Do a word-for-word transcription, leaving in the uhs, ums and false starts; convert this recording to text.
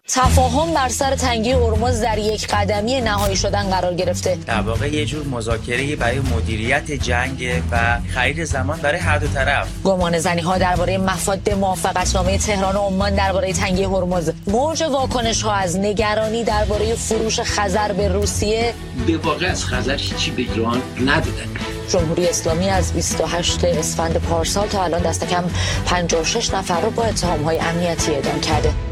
تفاهم بر سر تنگی هرمز در یک قدمی نهایی شدن قرار گرفته. در واقع یه جور مذاکره برای مدیریت جنگ و خرید زمان برای هر دو طرف. گمان زنی‌ها درباره مفاد موافقتنامه تهران و عمان درباره تنگی هرمز، موج واکنش‌ها از نگرانی درباره فروش خزر به روسیه. به واقع از خزر هیچی به ایران ندادن. جمهوری اسلامی از بیست و هشتم اسفند پارسال تا الان دست کم پنجاه و شش نفر رو با اتهام‌های امنیتی اعدام کرده.